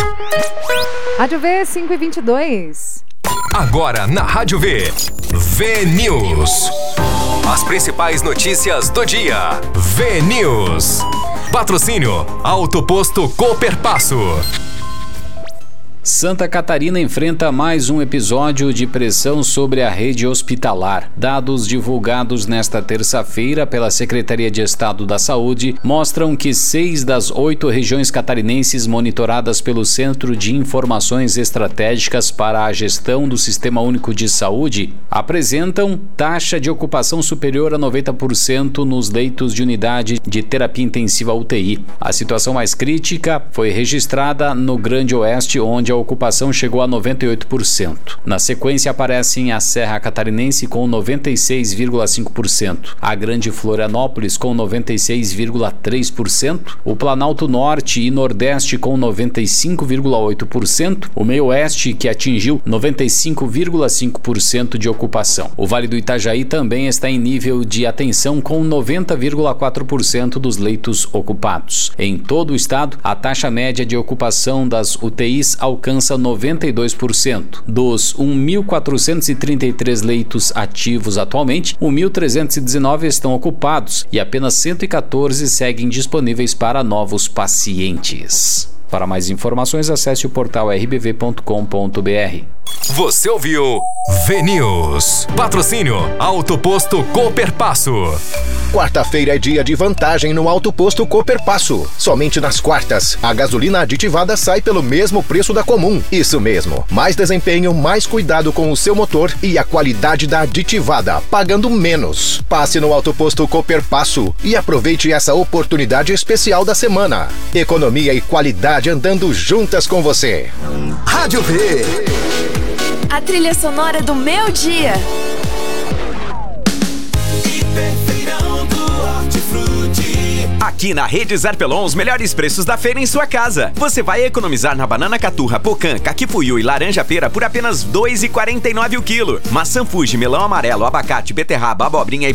Rádio V 5h22. Agora na Rádio V, V-News. As principais notícias do dia. V-News. Patrocínio Auto Posto Cooperpasso. Santa Catarina enfrenta mais um episódio de pressão sobre a rede hospitalar. Dados divulgados nesta terça-feira pela Secretaria de Estado da Saúde mostram que 6 das 8 regiões catarinenses monitoradas pelo Centro de Informações Estratégicas para a Gestão do Sistema Único de Saúde apresentam taxa de ocupação superior a 90% nos leitos de unidade de terapia intensiva UTI. A situação mais crítica foi registrada no Grande Oeste, onde a ocupação chegou a 98%. Na sequência aparecem a Serra Catarinense com 96,5%, a Grande Florianópolis com 96,3%, o Planalto Norte e Nordeste com 95,8%, o Meio-Oeste que atingiu 95,5% de ocupação. O Vale do Itajaí também está em nível de atenção com 90,4% dos leitos ocupados. Em todo o estado, a taxa média de ocupação das UTIs alcança 92%. Dos 1.433 leitos ativos atualmente, 1.319 estão ocupados e apenas 114 seguem disponíveis para novos pacientes. Para mais informações, acesse o portal rbv.com.br. Você ouviu V-News. Patrocínio Auto Posto Cooperpasso. Quarta-feira é dia de vantagem no Auto Posto Cooperpasso. Somente nas quartas, a gasolina aditivada sai pelo mesmo preço da comum. Isso mesmo, mais desempenho, mais cuidado com o seu motor e a qualidade da aditivada, pagando menos. Passe no Auto Posto Cooperpasso e aproveite essa oportunidade especial da semana. Economia e qualidade andando juntas com você. Rádio V. A trilha sonora do meu dia. Aqui na Rede Zarpelon, os melhores preços da feira em sua casa. Você vai economizar na banana caturra, pocã, caquifuiu e laranja pera por apenas R$ 2,49 o quilo. Maçã Fuji, melão amarelo, abacate, beterraba, abobrinha e